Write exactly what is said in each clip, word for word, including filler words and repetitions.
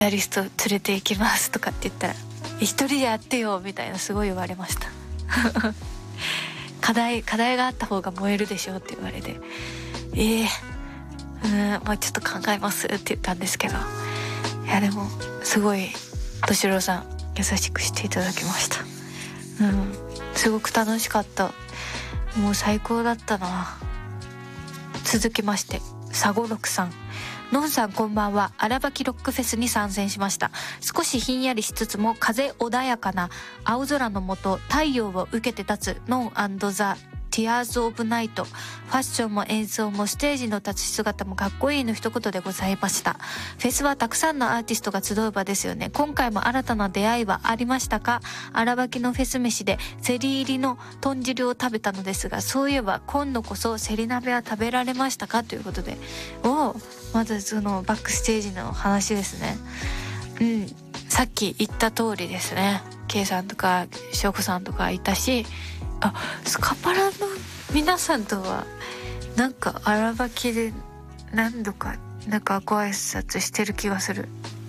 アリスト連れて行きますとかって言ったら、一人でやってよみたいなすごい言われました課題課題があった方が燃えるでしょって言われて、ええー、うんまあちょっと考えますって言ったんですけど、いやでもすごい敏郎さん優しくしていただきました。うんすごく楽しかった。もう最高だったな。続きまして佐五六さん、のんさんこんばんは。荒ばきロックフェスに参戦しました。少しひんやりしつつも風穏やかな青空の下、太陽を受けて立つノン&ザ・ティアーズ・オブ・ナイト。ファッションも演奏もステージの立ち姿もかっこいいの一言でございました。フェスはたくさんのアーティストが集う場ですよね。今回も新たな出会いはありましたか？荒ばきのフェス飯でセリ入りの豚汁を食べたのですが、そういえば今度こそセリ鍋は食べられましたかということで、おまずそのバックステージの話ですね。うんさっき言った通りですね。 K さんとか翔子さんとかいたし、あスカパラの皆さんとはなんか荒ばきで何度かなんかご挨拶してる気がする。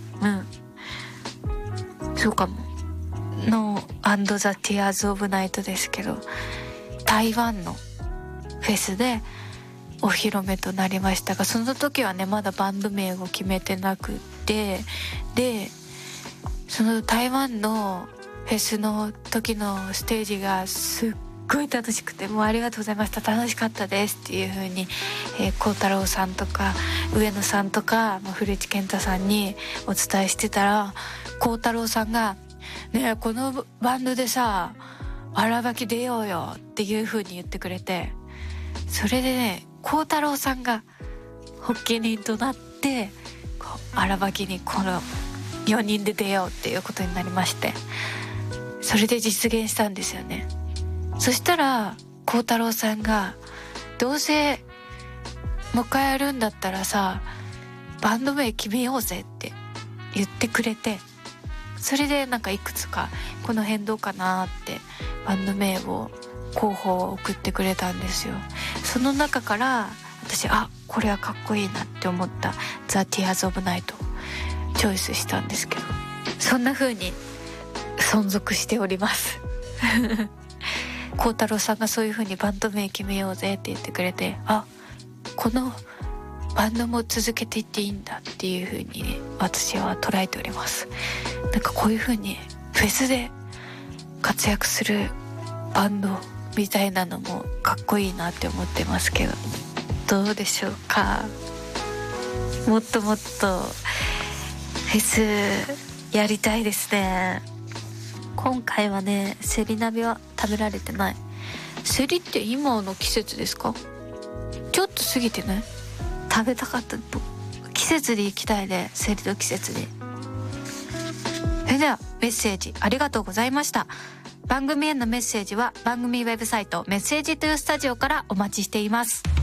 うんそうかも。のアンドザ・ティアーズ・オブ・ナイトですけど、台湾のフェスでお披露目となりましたが、その時はねまだバンド名を決めてなくて、でその台湾のフェスの時のステージがすっごい楽しくて、もうありがとうございました、楽しかったですっていう風に孝、えー、太郎さんとか上野さんとか、まあ、古市健太さんにお伝えしてたら、孝太郎さんがねえこのバンドでさ荒ばき出ようよっていう風に言ってくれて、それでね孝太郎さんが発起人となってこう荒ばきにこのよにんで出ようっていうことになりまして、それで実現したんですよね。そしたら孝太郎さんがどうせもう一回やるんだったらさバンド名決めようぜって言ってくれて、それでなんかいくつかこの辺どうかなってバンド名を候補を送ってくれたんですよ。その中から私あこれはかっこいいなって思ったザ・ティアーズ・オブ・ナイトをチョイスしたんですけど、そんな風に存続しております孝太郎さんがそういう風にバンド名決めようぜって言ってくれて、あこのバンドも続けていっていいんだっていう風に、ね、私は捉えております。なんかこういう風にフェスで活躍するバンドみたいなのもかっこいいなって思ってますけど、どうでしょうか。もっともっとフェスやりたいですね。今回はねセリ鍋は食べられてない。セリって今の季節ですか？ちょっと過ぎてね。食べたかった季節で行きたいね、セリの季節に。それではメッセージありがとうございました。番組へのメッセージは番組ウェブサイトメッセージトゥースタジオからお待ちしています。